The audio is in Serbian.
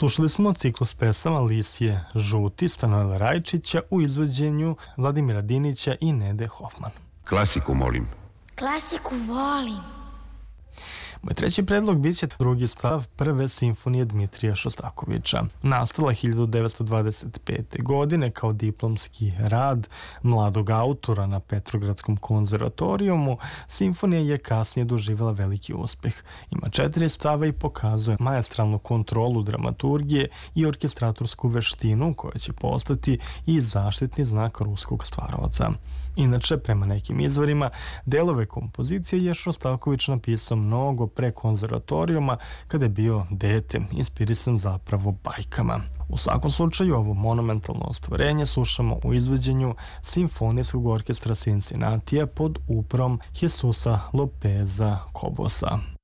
Slušali smo ciklus pesama Lisije žuti Stanoila Rajčića u izvođenju Vladimira Dinića i Nede Hofman. Klasiku molim. Klasiku volim. Moj treći predlog bit će drugi stav prve simfonije Dmitrija Šostakovića. Nastala 1925. godine kao diplomski rad mladog autora na Petrogradskom konzervatorijumu, simfonija je kasnije doživjela veliki uspeh. Ima 4 stava i pokazuje maestralnu kontrolu dramaturgije i orkestratorsku veštinu koja će postati i zaštitni znak ruskog stvaraoca. Inače, prema nekim izvorima, delove kompozicije je Šostaković napisao mnogo pre konzervatorijuma kada je bio dete, inspirisan zapravo bajkama. U svakom slučaju, ovo monumentalno ostvarenje slušamo u izvođenju Simfonijskog orkestra Cincinnatija pod upravom Jesusa Lopeza Cobosa.